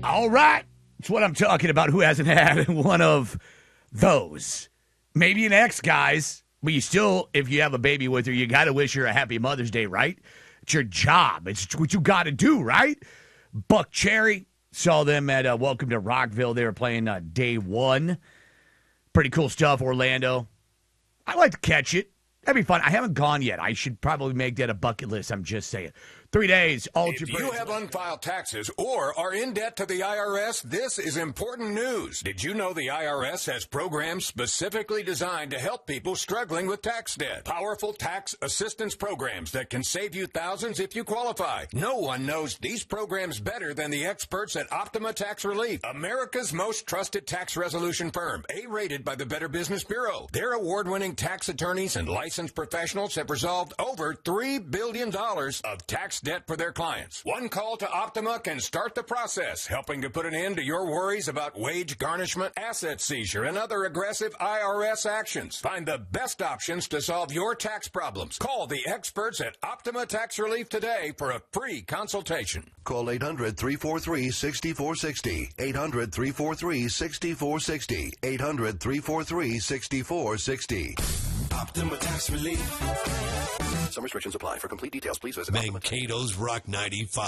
All right. That's what I'm talking about. Who hasn't had one of those? Maybe an ex, guys. But you still, if you have a baby with her, you got to wish her a happy Mother's Day, right? It's your job. It's what you got to do, right? Buck Cherry, saw them at Welcome to Rockville. They were playing day one. Pretty cool stuff, Orlando. I like to catch it. That'd be fun. I haven't gone yet. I should probably make that a bucket list. I'm just saying. 3 days. If you have unfiled taxes or are in debt to the IRS, this is important news. Did you know the IRS has programs specifically designed to help people struggling with tax debt? Powerful tax assistance programs that can save you thousands if you qualify. No one knows these programs better than the experts at Optima Tax Relief, America's most trusted tax resolution firm, A-rated by the Better Business Bureau. Their award-winning tax attorneys and licensed professionals have resolved over $3 billion of tax debt for their clients. One call to Optima can start the process, helping to put an end to your worries about wage garnishment, asset seizure, and other aggressive IRS actions. Find the best options to solve your tax problems. Call the experts at Optima Tax Relief today for a free consultation. Call 800-343-6460. 800-343-6460. 800-343-6460. Optima Tax Relief. Some restrictions apply. For complete details, please visit Mankato's Rock 95.